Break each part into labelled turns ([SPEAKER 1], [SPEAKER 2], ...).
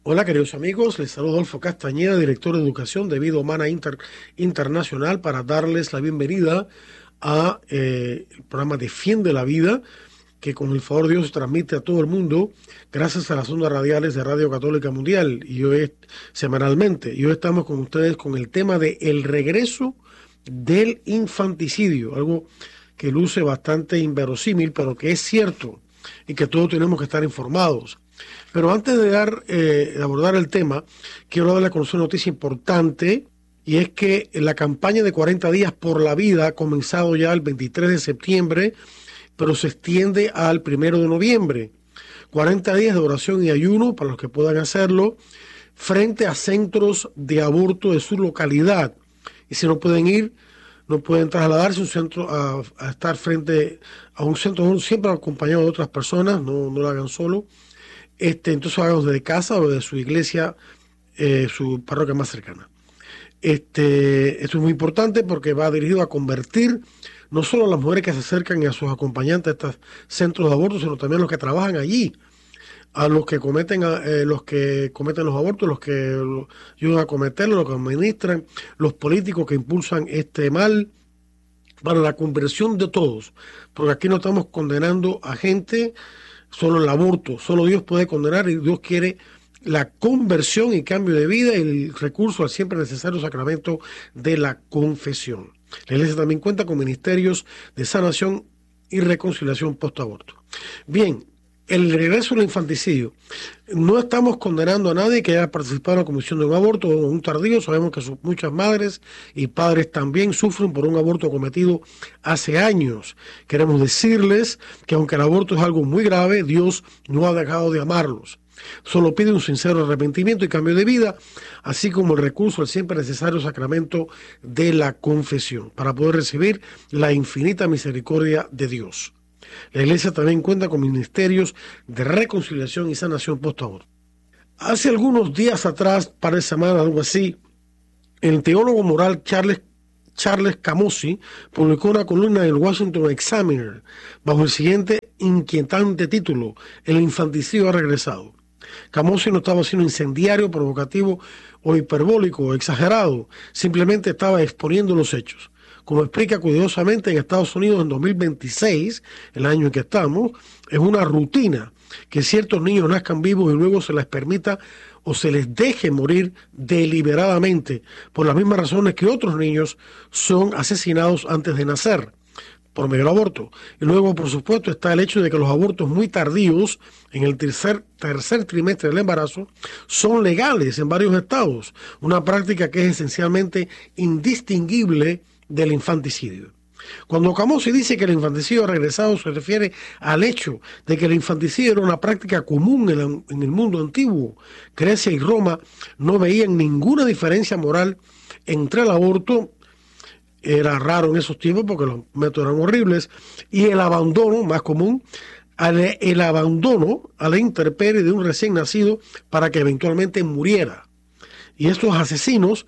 [SPEAKER 1] Hola queridos amigos, les saludo Adolfo Castañeda, director de Educación de Vida Humana Internacional, para darles la bienvenida a el programa Defiende la Vida, que con el favor de Dios se transmite a todo el mundo gracias a las ondas radiales de Radio Católica Mundial y hoy semanalmente. Y hoy estamos con ustedes con el tema de el regreso del infanticidio, algo que luce bastante inverosímil, pero que es cierto y que todos tenemos que estar informados. Pero antes de abordar el tema, quiero darle a conocer una noticia importante, y es que la campaña de 40 días por la vida ha comenzado ya el 23 de septiembre, pero se extiende al 1 de noviembre. 40 días de oración y ayuno para los que puedan hacerlo, frente a centros de aborto de su localidad. Y si no pueden ir, no pueden trasladarse a un centro, a estar frente a un centro, siempre acompañado de otras personas, no lo hagan solo. Entonces háganlo desde casa o de su iglesia, su parroquia más cercana. Esto es muy importante porque va dirigido a convertir no solo a las mujeres que se acercan y a sus acompañantes a estos centros de aborto, sino también a los que trabajan allí, a los que cometen los abortos, los que ayudan a cometerlos, los que administran, los políticos que impulsan este mal, para la conversión de todos, porque aquí no estamos condenando a gente. Solo el aborto, solo Dios puede condenar, y Dios quiere la conversión y cambio de vida y el recurso al siempre necesario sacramento de la confesión. La Iglesia también cuenta con ministerios de sanación y reconciliación post-aborto. Bien, el regreso al infanticidio. No estamos condenando a nadie que haya participado en la comisión de un aborto o un tardío. Sabemos que muchas madres y padres también sufren por un aborto cometido hace años. Queremos decirles que aunque el aborto es algo muy grave, Dios no ha dejado de amarlos. Solo pide un sincero arrepentimiento y cambio de vida, así como el recurso al siempre necesario sacramento de la confesión, para poder recibir la infinita misericordia de Dios. La Iglesia también cuenta con ministerios de reconciliación y sanación post-aborto. Hace algunos días atrás, par de semanas, algo así, el teólogo moral Charles Camossi publicó una columna en el Washington Examiner bajo el siguiente inquietante título: El infanticidio ha regresado. Camossi no estaba siendo incendiario, provocativo o hiperbólico o exagerado, simplemente estaba exponiendo los hechos. Como explica cuidadosamente, en Estados Unidos en 2026, el año en que estamos, es una rutina que ciertos niños nazcan vivos y luego se les permita o se les deje morir deliberadamente por las mismas razones que otros niños son asesinados antes de nacer, por medio del aborto. Y luego, por supuesto, está el hecho de que los abortos muy tardíos, en el tercer trimestre del embarazo, son legales en varios estados, una práctica que es esencialmente indistinguible del infanticidio. Cuando Camossi dice que el infanticidio ha regresado, se refiere al hecho de que el infanticidio era una práctica común en el mundo antiguo. Grecia y Roma no veían ninguna diferencia moral entre el aborto, era raro en esos tiempos porque los métodos eran horribles, y el abandono, más común, el abandono a la intemperie de un recién nacido para que eventualmente muriera. Y estos asesinos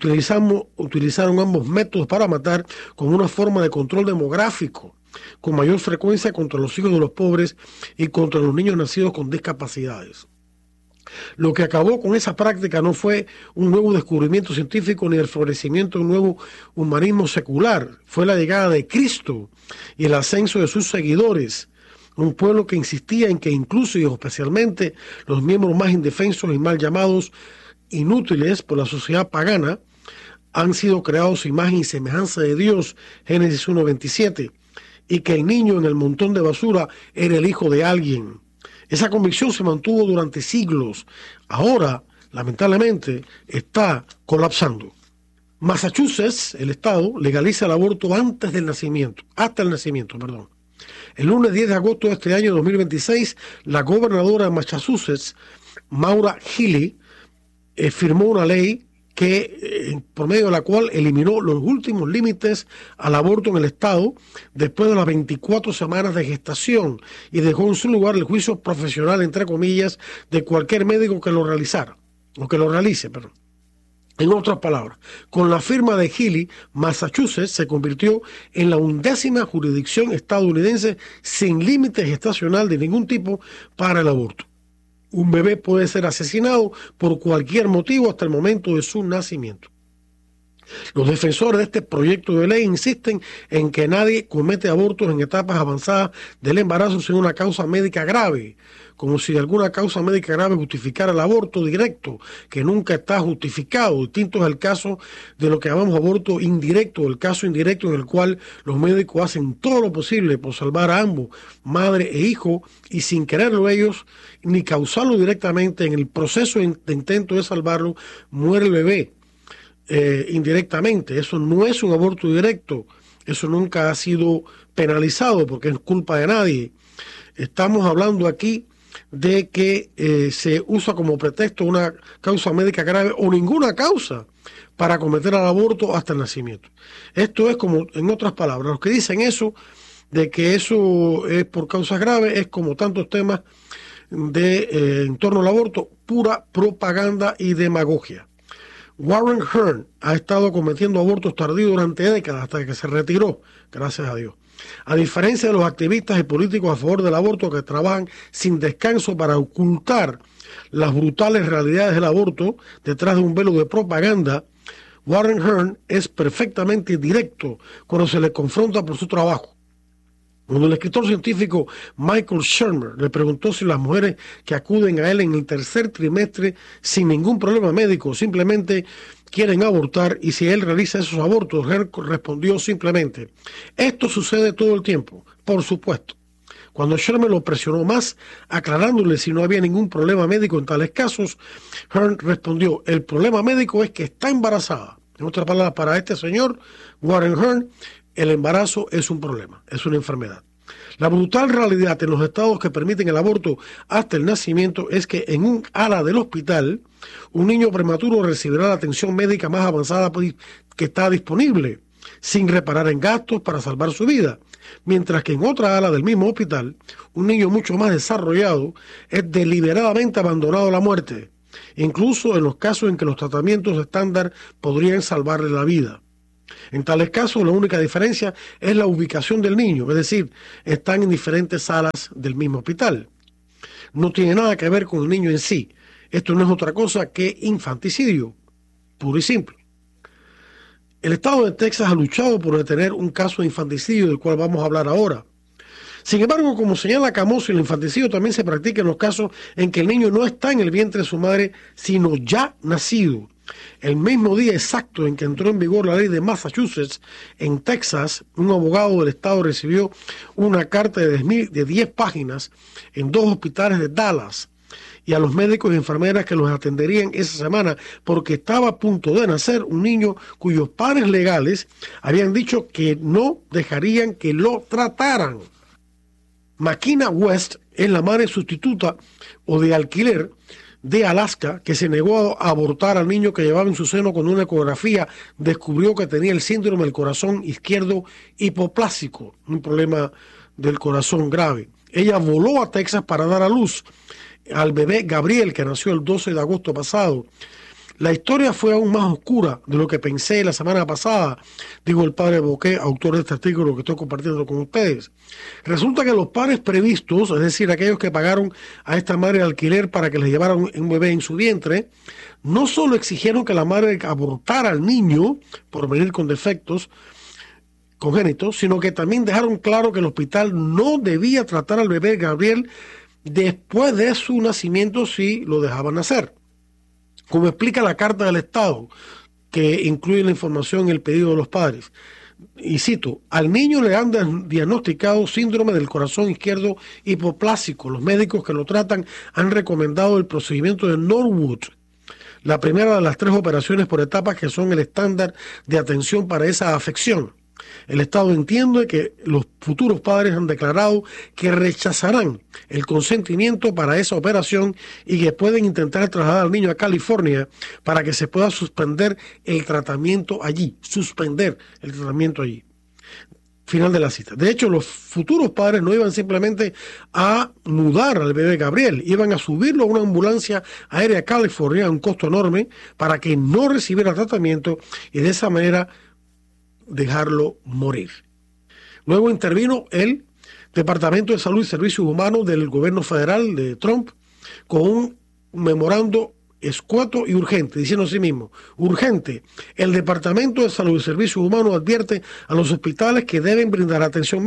[SPEAKER 1] utilizaron ambos métodos para matar como una forma de control demográfico, con mayor frecuencia contra los hijos de los pobres y contra los niños nacidos con discapacidades. Lo que acabó con esa práctica no fue un nuevo descubrimiento científico ni el florecimiento de un nuevo humanismo secular, fue la llegada de Cristo y el ascenso de sus seguidores, un pueblo que insistía en que incluso y especialmente los miembros más indefensos y mal llamados inútiles por la sociedad pagana han sido creados a imagen y semejanza de Dios, Génesis 1:27, y que el niño en el montón de basura era el hijo de alguien. Esa convicción se mantuvo durante siglos. Ahora, lamentablemente, está colapsando. Massachusetts, el estado, legaliza el aborto hasta el nacimiento. El lunes 10 de agosto de este año 2026, la gobernadora de Massachusetts, Maura Healey, firmó una ley por medio de la cual eliminó los últimos límites al aborto en el estado después de las 24 semanas de gestación y dejó en su lugar el juicio profesional, entre comillas, de cualquier médico que lo realice. En otras palabras, con la firma de Healey, Massachusetts se convirtió en la 11ª jurisdicción estadounidense sin límite gestacional de ningún tipo para el aborto. Un bebé puede ser asesinado por cualquier motivo hasta el momento de su nacimiento. Los defensores de este proyecto de ley insisten en que nadie comete abortos en etapas avanzadas del embarazo sin una causa médica grave, como si alguna causa médica grave justificara el aborto directo, que nunca está justificado. Distinto es el caso de lo que llamamos aborto indirecto, el caso indirecto en el cual los médicos hacen todo lo posible por salvar a ambos, madre e hijo, y sin quererlo ellos, ni causarlo directamente, en el proceso de intento de salvarlo, muere el bebé. Indirectamente. Eso no es un aborto directo, eso nunca ha sido penalizado porque es culpa de nadie. Estamos hablando aquí de que se usa como pretexto una causa médica grave o ninguna causa para cometer el aborto hasta el nacimiento. Esto es como, en otras palabras, los que dicen eso, de que eso es por causas graves, es como tantos temas de en torno al aborto, pura propaganda y demagogia. Warren Hearn ha estado cometiendo abortos tardíos durante décadas hasta que se retiró, gracias a Dios. A diferencia de los activistas y políticos a favor del aborto que trabajan sin descanso para ocultar las brutales realidades del aborto detrás de un velo de propaganda, Warren Hearn es perfectamente directo cuando se le confronta por su trabajo. Cuando el escritor científico Michael Shermer le preguntó si las mujeres que acuden a él en el tercer trimestre sin ningún problema médico simplemente quieren abortar y si él realiza esos abortos, Hearn respondió simplemente: esto sucede todo el tiempo, por supuesto. Cuando Shermer lo presionó más, aclarándole si no había ningún problema médico en tales casos, Hearn respondió: el problema médico es que está embarazada. En otras palabras, para este señor, Warren Hearn, el embarazo es un problema, es una enfermedad. La brutal realidad en los estados que permiten el aborto hasta el nacimiento es que en un ala del hospital, un niño prematuro recibirá la atención médica más avanzada que está disponible, sin reparar en gastos para salvar su vida, mientras que en otra ala del mismo hospital, un niño mucho más desarrollado es deliberadamente abandonado a la muerte, incluso en los casos en que los tratamientos estándar podrían salvarle la vida. En tales casos, la única diferencia es la ubicación del niño, es decir, están en diferentes salas del mismo hospital. No tiene nada que ver con el niño en sí. Esto no es otra cosa que infanticidio, puro y simple. El estado de Texas ha luchado por detener un caso de infanticidio del cual vamos a hablar ahora. Sin embargo, como señala Camosio, el infanticidio también se practica en los casos en que el niño no está en el vientre de su madre, sino ya nacido. El mismo día exacto en que entró en vigor la ley de Massachusetts, en Texas, un abogado del estado recibió una carta de 10 páginas en 2 hospitales de Dallas y a los médicos y enfermeras que los atenderían esa semana porque estaba a punto de nacer un niño cuyos padres legales habían dicho que no dejarían que lo trataran. Makina West es la madre sustituta o de alquiler de Alaska, que se negó a abortar al niño que llevaba en su seno cuando una ecografía descubrió que tenía el síndrome del corazón izquierdo hipoplásico, un problema del corazón grave. Ella voló a Texas para dar a luz al bebé Gabriel, que nació el 12 de agosto pasado. La historia fue aún más oscura de lo que pensé la semana pasada, dijo el padre Boquet, autor de este artículo que estoy compartiendo con ustedes. Resulta que los padres previstos, es decir, aquellos que pagaron a esta madre de alquiler para que les llevaran un bebé en su vientre, no solo exigieron que la madre abortara al niño por venir con defectos congénitos, sino que también dejaron claro que el hospital no debía tratar al bebé Gabriel después de su nacimiento si lo dejaban nacer. Como explica la carta del Estado, que incluye la información en el pedido de los padres. Y cito: al niño le han diagnosticado síndrome del corazón izquierdo hipoplásico. Los médicos que lo tratan han recomendado el procedimiento de Norwood, la primera de las 3 operaciones por etapas que son el estándar de atención para esa afección. El Estado entiende que los futuros padres han declarado que rechazarán el consentimiento para esa operación y que pueden intentar trasladar al niño a California para que se pueda suspender el tratamiento allí. Final de la cita. De hecho, los futuros padres no iban simplemente a mudar al bebé Gabriel, iban a subirlo a una ambulancia aérea a California a un costo enorme para que no recibiera tratamiento y de esa manera dejarlo morir. Luego intervino el Departamento de Salud y Servicios Humanos del gobierno federal de Trump con un memorando escueto y urgente, diciendo así mismo: urgente, el Departamento de Salud y Servicios Humanos advierte a los hospitales que deben brindar atención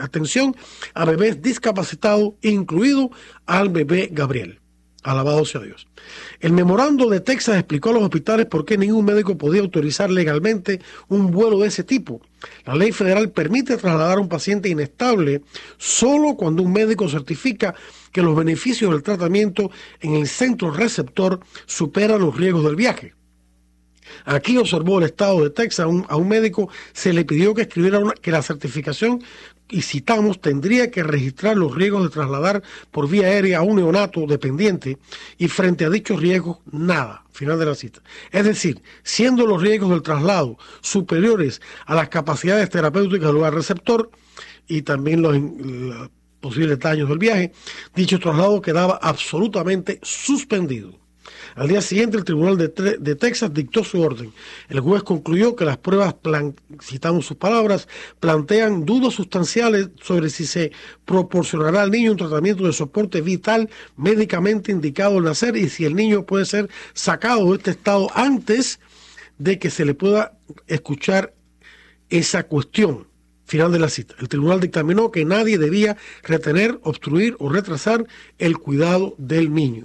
[SPEAKER 1] a bebés discapacitados, incluido al bebé Gabriel. Alabado sea Dios. El memorando de Texas explicó a los hospitales por qué ningún médico podía autorizar legalmente un vuelo de ese tipo. La ley federal permite trasladar a un paciente inestable solo cuando un médico certifica que los beneficios del tratamiento en el centro receptor superan los riesgos del viaje. Aquí, observó el estado de Texas, a un médico se le pidió que escribiera que la certificación, y citamos, tendría que registrar los riesgos de trasladar por vía aérea a un neonato dependiente, y frente a dichos riesgos, nada. Final de la cita. Es decir, siendo los riesgos del traslado superiores a las capacidades terapéuticas del lugar receptor y también los posibles daños del viaje, dicho traslado quedaba absolutamente suspendido. Al día siguiente, el Tribunal de Texas dictó su orden. El juez concluyó que las pruebas, citamos sus palabras, plantean dudas sustanciales sobre si se proporcionará al niño un tratamiento de soporte vital médicamente indicado al nacer y si el niño puede ser sacado de este estado antes de que se le pueda escuchar esa cuestión. Final de la cita. El tribunal dictaminó que nadie debía retener, obstruir o retrasar el cuidado del niño.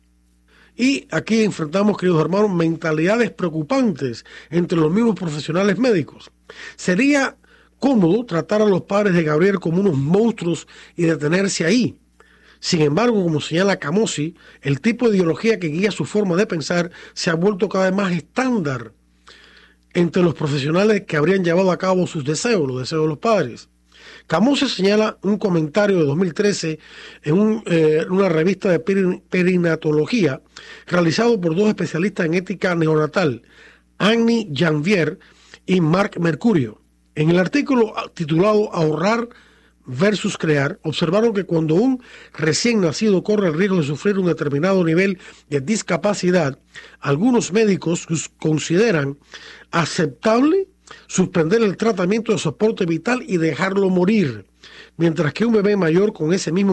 [SPEAKER 1] Y aquí enfrentamos, queridos hermanos, mentalidades preocupantes entre los mismos profesionales médicos. Sería cómodo tratar a los padres de Gabriel como unos monstruos y detenerse ahí. Sin embargo, como señala Camossi, el tipo de ideología que guía su forma de pensar se ha vuelto cada vez más estándar entre los profesionales que habrían llevado a cabo sus deseos, los deseos de los padres. Camossi señala un comentario de 2013 en una revista de perinatología realizado por dos especialistas en ética neonatal, Annie Janvier y Mark Mercurio. En el artículo titulado Ahorrar versus crear, observaron que cuando un recién nacido corre el riesgo de sufrir un determinado nivel de discapacidad, algunos médicos consideran aceptable suspender el tratamiento de soporte vital y dejarlo morir, mientras que un bebé mayor con ese mismo